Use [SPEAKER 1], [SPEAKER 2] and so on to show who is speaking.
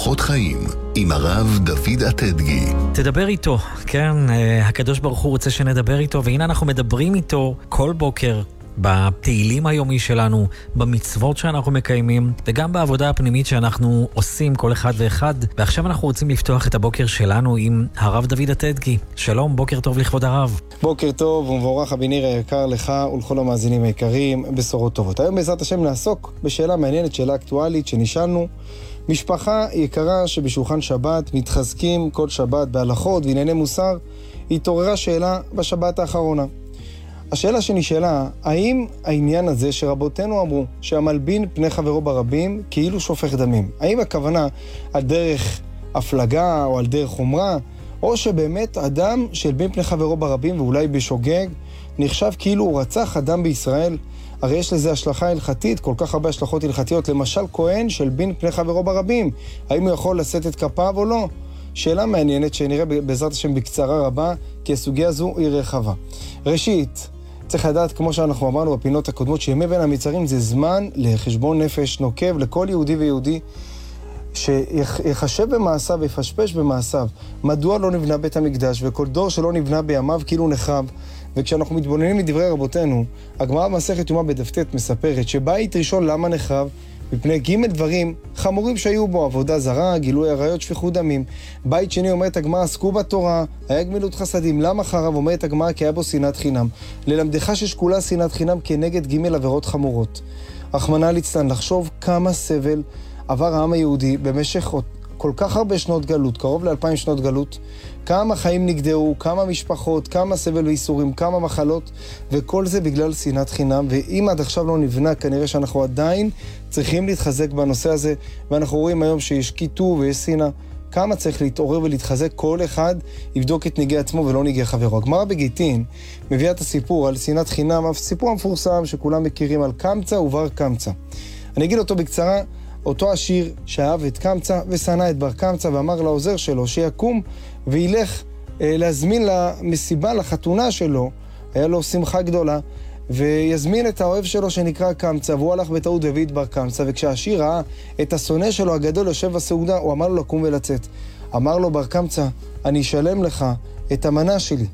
[SPEAKER 1] אורחות חיים עם הרב דוד אטדגי.
[SPEAKER 2] תדבר איתו, כן, הקדוש ברוך הוא רוצה שנדבר איתו, והנה אנחנו מדברים איתו כל בוקר בתהילים היומי שלנו, במצוות שאנחנו מקיימים, וגם בעבודה הפנימית שאנחנו עושים כל אחד ואחד. ועכשיו אנחנו רוצים לפתוח את הבוקר שלנו עם הרב דוד אטדגי. שלום, בוקר טוב לכבוד הרב.
[SPEAKER 3] בוקר טוב ומבורך אביניר היקר לך ולכל המאזינים היקרים, בשורות טובות. היום בעזרת השם נעסוק בשאלה מעניינת, שאלה אקטואלית שנשאלנו. משפחה יקרה שבשולחן שבת מתחזקים כל שבת בהלכות וענייני מוסר, התעוררה שאלה בשבת האחרונה. השאלה שנשאלה, האם העניין הזה שרבותינו אמרו שהמלבין פני חברו ברבים כאילו שופך דמים, האם הכוונה על דרך הפלגה או על דרך חומרה, או שבאמת אדם שהלבין פני חברו ברבים ואולי בשוגג נחשב כאילו הוא רצח אדם בישראל? הרי יש לזה השלכה הלכתית, כל כך הרבה השלכות הלכתיות. למשל כהן שהלבין פני חברו ברבים, האם הוא יכול לשאת את כפיו או לא? שאלה מעניינת שנראה בעזרת השם בקצרה רבה, כי הסוגיה הזו היא רחבה. ראשית, צריך לדעת, כמו שאנחנו אמרנו בפינות הקודמות, שימי בין המצרים זה זמן לחשבון נפש נוקב לכל יהודי ויהודי, שיחשב במעשיו ויפשפש במעשיו. מדוע לא נבנה בית המקדש, וכל דור שלא נבנה בימיו כאילו נחרב? וכשאנחנו מתבוננים מדברי רבותינו, הגמרא במסכת יומא בדף ט' מספרת שבית ראשון למה נחרב? מפני ג' דברים חמורים שהיו בו, עבודה זרה, גילוי עריות, שפיכות דמים. בית שני אומרת הגמרא, עסקו בתורה, היה גמילות חסדים. למה חרב? אומרת הגמרא, כי היה בו שנאת חינם. ללמדך ששקולה שנאת חינם כנגד ג' עבירות חמורות. רחמנא ליצלן, לחשוב כמה סבל עבר העם היהודי במשך כל כך הרבה שנות גלות, קרוב ל2000 שנות גלות, כמה חיים נגדעו, כמה משפחות, כמה סבל ואיסורים, כמה מחלות, וכל זה בגלל שנאת חינם. ואם עד עכשיו לא נבנה, כנראה שאנחנו עדיין צריכים להתחזק בנושא הזה, ואנחנו רואים היום שיש קיטוב ויש שנאה. כמה צריך להתעורר ולהתחזק, כל אחד יבדוק את נגעי עצמו ולא נגעי חברו. הגמרא בגיטין מביאה את הסיפור על שנאת חינם, הסיפור המפורסם שכולם מכירים על קמצא ובר קמצא. אני אגיד אותו בקצרה. אותו עשיר שאהב את קמצא ושנא את בר קמצא, ואמר לעוזר שלו שיקום וילך להזמין למסיבה, לחתונה שלו, היה לו שמחה גדולה, ויזמין את האוהב שלו שנקרא קמצא, והוא הלך בטעות והביא את בר קמצא. וכשהעשיר ראה את השונא שלו הגדול יושב בסעודה, הוא אמר לו לקום ולצאת. אמר לו בר קמצא, אני אשלם לך את המנה שלי,